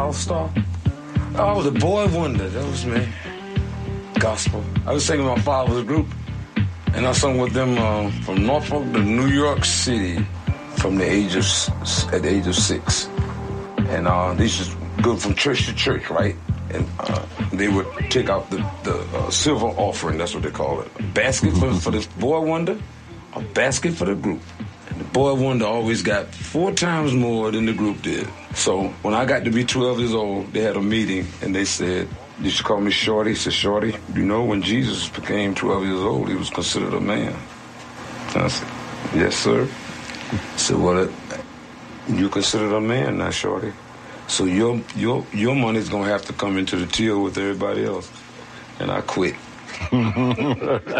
All-Star. Oh, I was a boy wonder. That was me. Gospel. I was singing my father's group, and I sung with them from Norfolk to New York City at the age of 6. And they used to go from church to church, right? And they would take out the silver offering, that's what they call it. A basket for the boy wonder, a basket for the group. And the boy wonder always got 4 times more than the group did. So when I got to be 12 years old, they had a meeting, and they said, "You should call me Shorty." He said, "Shorty, you know when Jesus became 12 years old, he was considered a man." And I said, "Yes, sir." I said, "Well, you're considered a man now, Shorty. So your money's going to have to come into the till with everybody else." And I quit.